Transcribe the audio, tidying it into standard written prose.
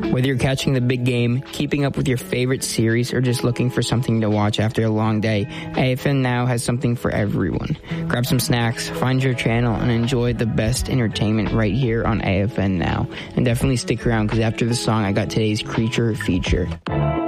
Whether you're catching the big game, keeping up with your favorite series, or just looking for something to watch after a long day, AFN Now has something for everyone. Grab some snacks, find your channel, and enjoy the best entertainment right here on AFN Now. And definitely stick around, because after the song, I got today's Creature feature.